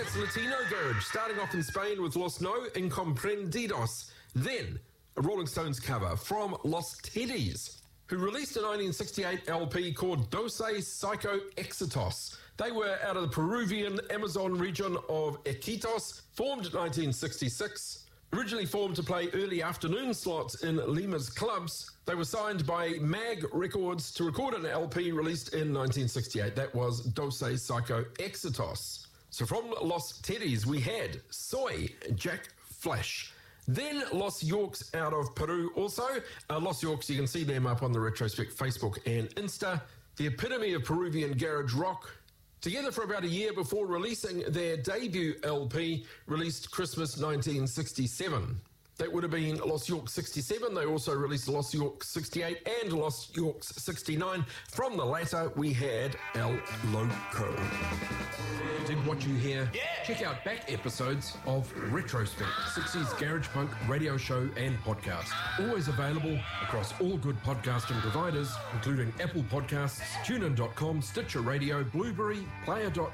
It's Latino Garage, starting off in Spain with Los No Incomprendidos. Then, a Rolling Stones cover from Los Teddies, who released a 1968 LP called Doce Psycho Exitos. They were out of the Peruvian Amazon region of Iquitos, formed in 1966. Originally formed to play early afternoon slots in Lima's clubs, they were signed by Mag Records to record an LP released in 1968. That was Doce Psycho Exitos. So from Los Teddies, we had Soy, Jack Flash. Then Los Yorks out of Peru also. Los Yorks, you can see them up on the Retrospect Facebook and Insta. The epitome of Peruvian garage rock. Together for about a year before releasing their debut LP, released Christmas 1967. That would have been Los Yorks 67. They also released Los Yorks 68 and Los Yorks 69. From the latter, we had El Loco. Dig what you hear. Yeah. Check out back episodes of Retrospect, 60s Garage Punk radio show and podcast. Always available across all good podcasting providers, including Apple Podcasts, TuneIn.com, Stitcher Radio, Blueberry, Player.fm,